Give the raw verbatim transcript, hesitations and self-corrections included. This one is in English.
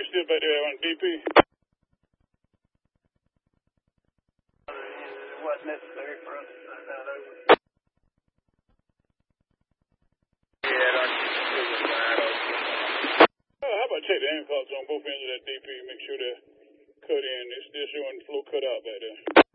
still back there on D P? It wasn't necessary for us to send that over. Yeah, oh, how about check the aim clocks on both ends of that D P, make sure they're cut in. It's still showing flow cut out back there.